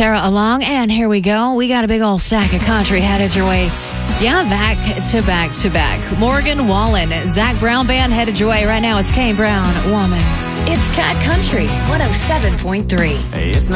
Sarah along, and here we go. We got a big old sack of country headed your way. Yeah, back to back. Morgan Wallen, Zach Brown Band headed your way right now. It's Kane Brown, Woman. It's Cat Country 107.3. Hey, it's